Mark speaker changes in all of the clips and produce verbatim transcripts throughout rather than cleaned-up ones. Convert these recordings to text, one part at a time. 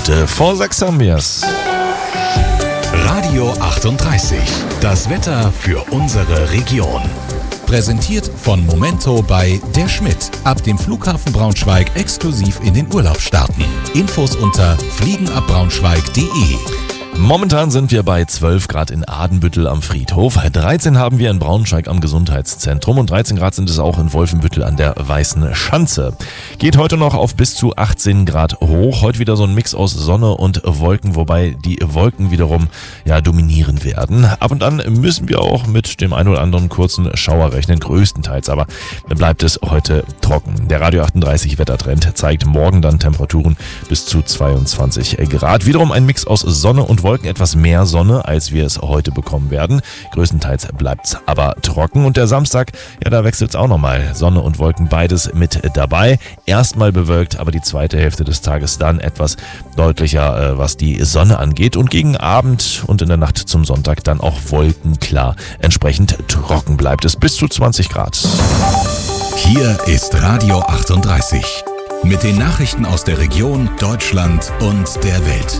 Speaker 1: Minute vor sechs haben wir's.
Speaker 2: Radio achtunddreißig. Das Wetter für unsere Region. Präsentiert von Momento bei Der Schmidt. Ab dem Flughafen Braunschweig exklusiv in den Urlaub starten. Infos unter fliegenabbraunschweig punkt de.
Speaker 1: Momentan sind wir bei zwölf Grad in Adenbüttel am Friedhof, dreizehn haben wir in Braunschweig am Gesundheitszentrum und dreizehn Grad sind es auch in Wolfenbüttel an der Weißen Schanze. Geht heute noch auf bis zu achtzehn Grad hoch. Heute wieder so ein Mix aus Sonne und Wolken, wobei die Wolken wiederum ja dominieren werden. Ab und an müssen wir auch mit dem ein oder anderen kurzen Schauer rechnen, größtenteils, aber bleibt es heute trocken. Der Radio achtunddreißig Wettertrend zeigt morgen dann Temperaturen bis zu zweiundzwanzig Grad. Wiederum ein Mix aus Sonne und Wolken, etwas mehr Sonne, als wir es heute bekommen werden. Größtenteils bleibt es aber trocken. Und der Samstag, ja, da wechselt es auch nochmal. Sonne und Wolken, beides mit dabei. Erstmal bewölkt, aber die zweite Hälfte des Tages dann etwas deutlicher, äh, was die Sonne angeht. Und gegen Abend und in der Nacht zum Sonntag dann auch wolkenklar. Entsprechend trocken bleibt es bis zu zwanzig Grad.
Speaker 2: Hier ist Radio achtunddreißig. Mit den Nachrichten aus der Region, Deutschland und der Welt.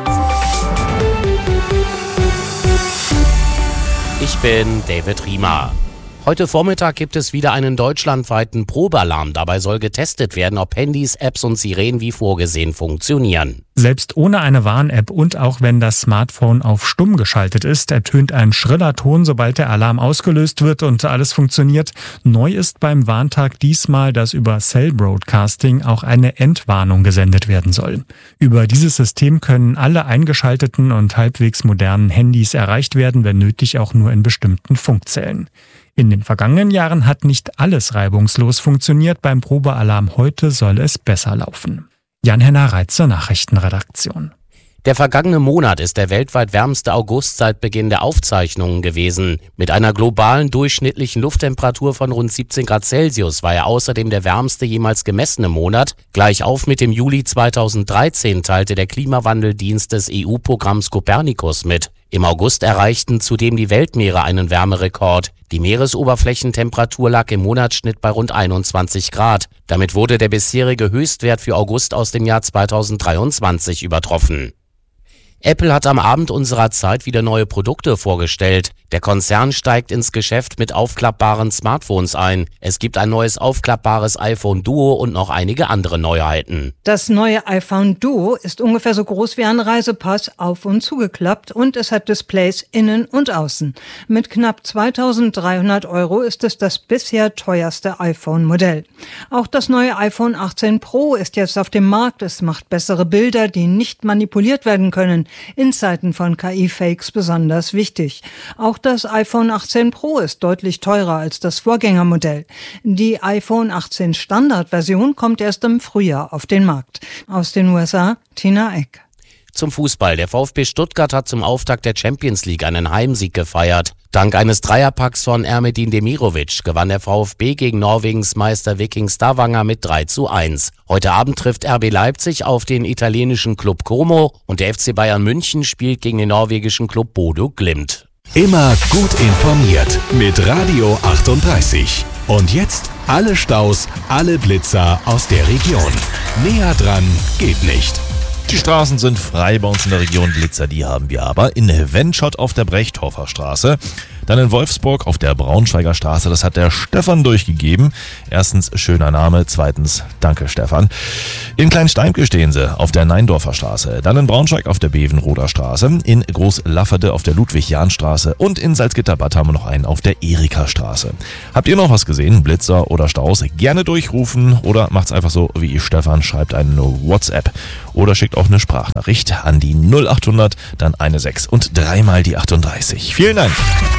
Speaker 3: Ich bin David Riemer. Heute Vormittag gibt es wieder einen deutschlandweiten Probealarm. Dabei soll getestet werden, ob Handys, Apps und Sirenen wie vorgesehen funktionieren.
Speaker 4: Selbst ohne eine Warn-App und auch wenn das Smartphone auf stumm geschaltet ist, ertönt ein schriller Ton, sobald der Alarm ausgelöst wird und alles funktioniert. Neu ist beim Warntag diesmal, dass über Cell Broadcasting auch eine Entwarnung gesendet werden soll. Über dieses System können alle eingeschalteten und halbwegs modernen Handys erreicht werden, wenn nötig auch nur in bestimmten Funkzellen. In den vergangenen Jahren hat nicht alles reibungslos funktioniert. Beim Probealarm heute soll es besser laufen. Jan-Henner Reitzer, Nachrichtenredaktion.
Speaker 3: Der vergangene Monat ist der weltweit wärmste August seit Beginn der Aufzeichnungen gewesen. Mit einer globalen durchschnittlichen Lufttemperatur von rund siebzehn Grad Celsius war er außerdem der wärmste jemals gemessene Monat. Gleich auf mit dem Juli zweitausenddreizehn teilte der Klimawandeldienst des E U-Programms Copernicus mit. Im August erreichten zudem die Weltmeere einen Wärmerekord. Die Meeresoberflächentemperatur lag im Monatsschnitt bei rund einundzwanzig Grad. Damit wurde der bisherige Höchstwert für August aus dem Jahr zweitausenddreiundzwanzig übertroffen. Apple hat am Abend unserer Zeit wieder neue Produkte vorgestellt. Der Konzern steigt ins Geschäft mit aufklappbaren Smartphones ein. Es gibt ein neues aufklappbares iPhone Duo und noch einige andere Neuheiten.
Speaker 5: Das neue iPhone Duo ist ungefähr so groß wie ein Reisepass, auf und zugeklappt, und es hat Displays innen und außen. Mit knapp zweitausenddreihundert Euro ist es das bisher teuerste iPhone-Modell. Auch das neue iPhone achtzehn Pro ist jetzt auf dem Markt. Es macht bessere Bilder, die nicht manipuliert werden können. In Zeiten von K I-Fakes besonders wichtig. Auch das iPhone achtzehn Pro ist deutlich teurer als das Vorgängermodell. Die iPhone achtzehn Standardversion kommt erst im Frühjahr auf den Markt. Aus den U S A, Tina Eck.
Speaker 3: Zum Fußball. Der VfB Stuttgart hat zum Auftakt der Champions League einen Heimsieg gefeiert. Dank eines Dreierpacks von Ermedin Demirovic gewann der VfB gegen Norwegens Meister Viking Stavanger mit drei zu eins. Heute Abend trifft R B Leipzig auf den italienischen Club Como und der F C Bayern München spielt gegen den norwegischen Club Bodø Glimt.
Speaker 2: Immer gut informiert mit Radio achtunddreißig. Und jetzt alle Staus, alle Blitzer aus der Region. Näher dran geht nicht.
Speaker 1: Die Straßen sind frei bei uns in der Region. Blitzer, die haben wir aber in Wenschott auf der Brechthofer Straße. Dann in Wolfsburg auf der Braunschweiger Straße. Das hat der Stefan durchgegeben. Erstens, schöner Name. Zweitens, danke Stefan. In Kleinsteimke stehen sie auf der Neindorfer Straße. Dann in Braunschweig auf der Bevenroder Straße. In Großlafferde auf der Ludwig-Jahn-Straße. Und in Salzgitterbad haben wir noch einen auf der Erika-Straße. Habt ihr noch was gesehen? Blitzer oder Staus? Gerne durchrufen oder macht's einfach so wie Stefan. Schreibt eine WhatsApp oder schickt auch eine Sprachnachricht an die null achthundert, dann eine sechs und dreimal die achtunddreißig. Vielen Dank.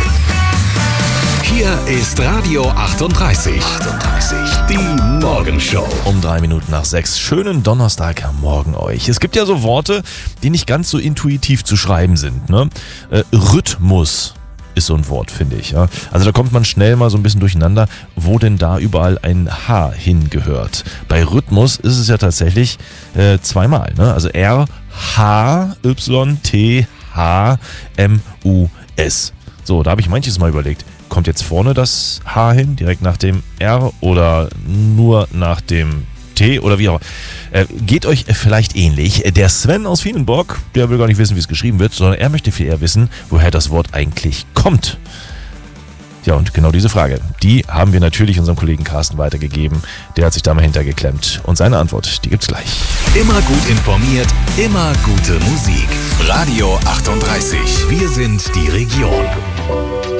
Speaker 2: Hier ist Radio achtunddreißig. achtunddreißig. Die Morgenshow.
Speaker 1: Um drei Minuten nach sechs. Schönen Donnerstagmorgen euch. Es gibt ja so Worte, die nicht ganz so intuitiv zu schreiben sind. Ne? Äh, Rhythmus ist so ein Wort, finde ich. Ja? Also da kommt man schnell mal so ein bisschen durcheinander, wo denn da überall ein H hingehört. Bei Rhythmus ist es ja tatsächlich äh, zweimal. Ne? Also R, H, Y, T, H, M, U, S. So, da habe ich manches Mal überlegt. Kommt jetzt vorne das H hin, direkt nach dem R oder nur nach dem T? Tee oder wie auch. Äh, geht euch vielleicht ähnlich. Der Sven aus Fienenburg, der will gar nicht wissen, wie es geschrieben wird, sondern er möchte viel eher wissen, woher das Wort eigentlich kommt. Ja, und genau diese Frage, die haben wir natürlich unserem Kollegen Carsten weitergegeben. Der hat sich da mal hintergeklemmt. Und seine Antwort, die gibt's gleich.
Speaker 2: Immer gut informiert, immer gute Musik. Radio achtunddreißig. Wir sind die Region.